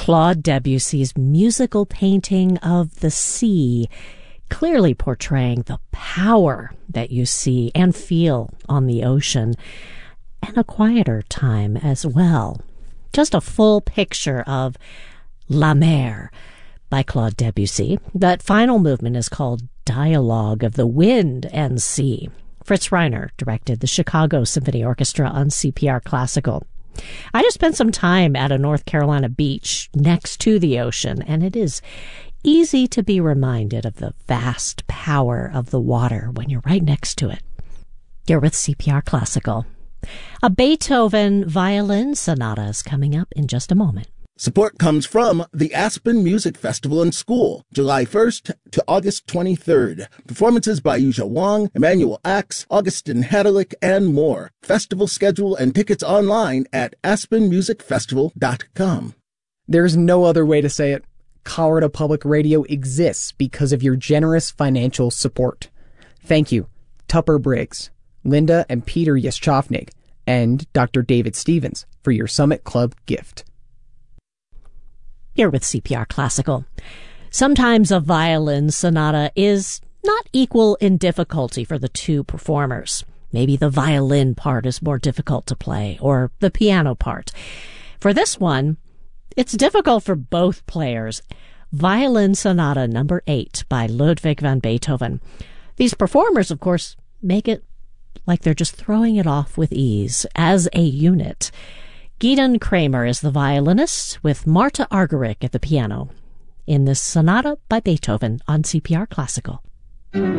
Claude Debussy's musical painting of the sea, clearly portraying the power that you see and feel on the ocean, and a quieter time as well. Just a full picture of La Mer by Claude Debussy. That final movement is called Dialogue of the Wind and Sea. Fritz Reiner directed the Chicago Symphony Orchestra on CPR Classical. I just spent some time at a North Carolina beach next to the ocean, and it is easy to be reminded of the vast power of the water when you're right next to it. You're with CPR Classical. A Beethoven violin sonata is coming up in just a moment. Support comes from the Aspen Music Festival and School, July 1st to August 23rd. Performances by Yuzha Wang, Emmanuel Axe, Augustin Hadalick, and more. Festival schedule and tickets online at aspenmusicfestival.com. There's no other way to say it. Colorado Public Radio exists because of your generous financial support. Thank you, Tupper Briggs, Linda and Peter Yeschofnig, and Dr. David Stevens for your Summit Club gift. You're with CPR Classical. Sometimes a violin sonata is not equal in difficulty for the two performers. Maybe the violin part is more difficult to play, or the piano part. For this one, it's difficult for both players. Violin Sonata No. 8 by Ludwig van Beethoven. These performers, of course, make it like they're just throwing it off with ease as a unit. Gideon Kramer is the violinist with Marta Argerich at the piano in this sonata by Beethoven on CPR Classical.